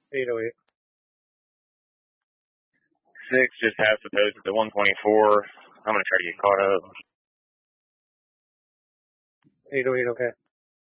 808. 6 just passed the post at the 124. I'm going to try to get caught up. 808, okay.